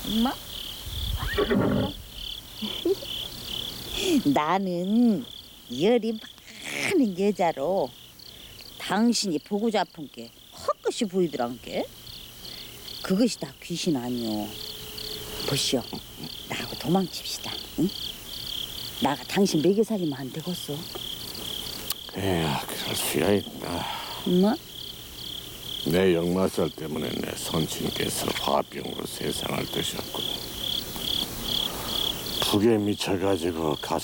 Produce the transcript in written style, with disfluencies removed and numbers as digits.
엄마? 나는 열이 많은 여자로 당신이 보고자 아픈 게 헛것이 보이더란 게 그것이 다 귀신 아니오. 보시오, 나하고 도망칩시다. 응? 나가 당신 먹여 살리면 안 되겠어. 에야, 그럴 수야 있나. 엄마? 내 역마살 때문에 내 선친께서 화병으로 세상을 뜨셨군. 북에 미쳐가지고 가슴